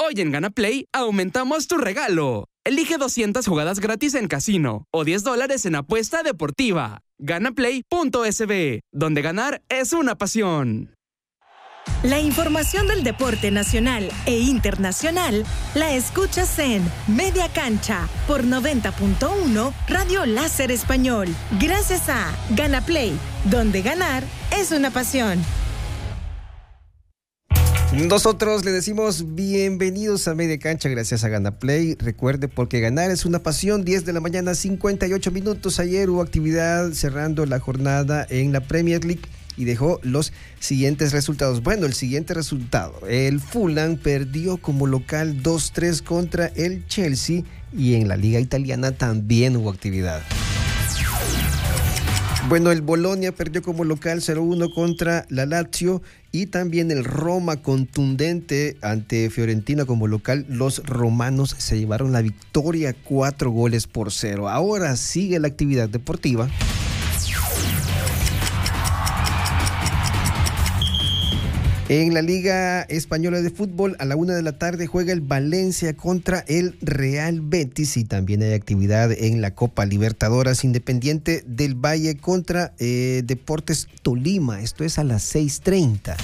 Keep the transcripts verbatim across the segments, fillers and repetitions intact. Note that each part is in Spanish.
Hoy en Gana Play aumentamos tu regalo. Elige doscientas jugadas gratis en casino o diez dólares en apuesta deportiva. Ganaplay punto es be, donde ganar es una pasión. La información del deporte nacional e internacional la escuchas en Media Cancha por noventa punto uno Radio Láser Español. Gracias a Ganaplay, donde ganar es una pasión. Nosotros le decimos bienvenidos a Media Cancha gracias a Ganaplay. Recuerde, porque ganar es una pasión. Diez de la mañana, cincuenta y ocho minutos. Ayer hubo actividad cerrando la jornada en la Premier League y dejó los siguientes resultados. Bueno, el siguiente resultado: el Fulham perdió como local dos tres contra el Chelsea, y en la Liga Italiana también hubo actividad. Bueno, el Bolonia perdió como local cero uno contra la Lazio, y también el Roma contundente ante Fiorentina como local. Los romanos se llevaron la victoria, cuatro goles por cero. Ahora sigue la actividad deportiva. En la Liga Española de Fútbol, a la una de la tarde juega el Valencia contra el Real Betis, y también hay actividad en la Copa Libertadores. Independiente del Valle contra eh, Deportes Tolima. Esto es a las seis treinta.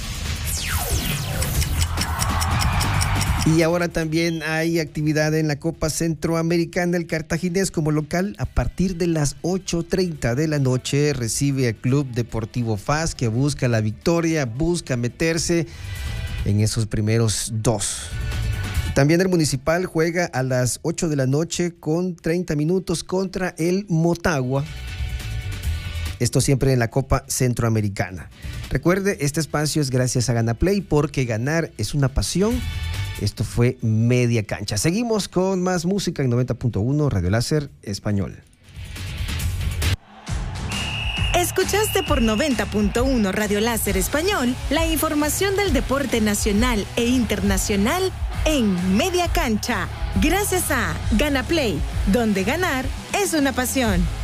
Y ahora también hay actividad en la Copa Centroamericana. El Cartaginés como local a partir de las ocho treinta de la noche recibe al Club Deportivo F A S, que busca la victoria, busca meterse en esos primeros dos. También el Municipal juega a las ocho de la noche con treinta minutos contra el Motagua. Esto siempre en la Copa Centroamericana. Recuerde, este espacio es gracias a Ganaplay, porque ganar es una pasión. Esto fue Media Cancha. Seguimos con más música en noventa punto uno Radio Láser Español. Escuchaste por noventa punto uno Radio Láser Español la información del deporte nacional e internacional en Media Cancha. Gracias a Ganaplay, donde ganar es una pasión.